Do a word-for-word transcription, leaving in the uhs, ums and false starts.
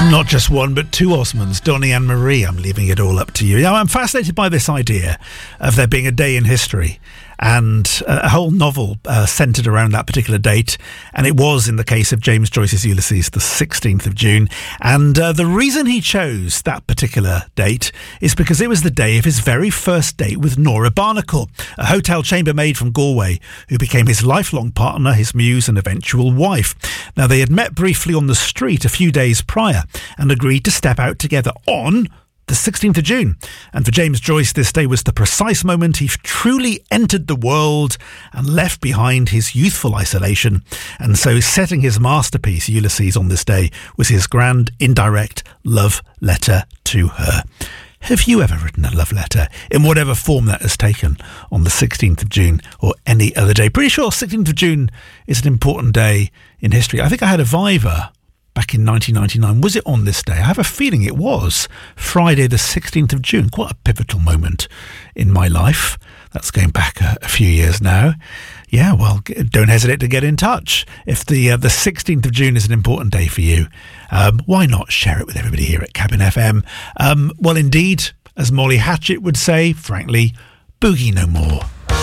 Not just one, but two Osmonds, Donny and Marie. I'm leaving it all up to you. Now, I'm fascinated by this idea of there being a day in history and a whole novel uh, centred around that particular date. And it was, in the case of James Joyce's Ulysses, the sixteenth of June. And uh, the reason he chose that particular date is because it was the day of his very first date with Nora Barnacle, a hotel chambermaid from Galway, who became his lifelong partner, his muse and eventual wife. Now, they had met briefly on the street a few days prior and agreed to step out together on the sixteenth of June. And for James Joyce, this day was the precise moment he truly entered the world and left behind his youthful isolation. And so setting his masterpiece, Ulysses, on this day was his grand, indirect love letter to her. Have you ever written a love letter, in whatever form that has taken, on the sixteenth of June or any other day? Pretty sure sixteenth of June is an important day in history. I think I had a Viva back in nineteen ninety-nine. Was it on this day? I have a feeling it was Friday the sixteenth of June. Quite a pivotal moment in my life. That's going back a, a few years now. Yeah, well, don't hesitate to get in touch. If the uh, the sixteenth of June is an important day for you, um, why not share it with everybody here at Cabin F M? Um, well, indeed, as Molly Hatchet would say, frankly, boogie no more.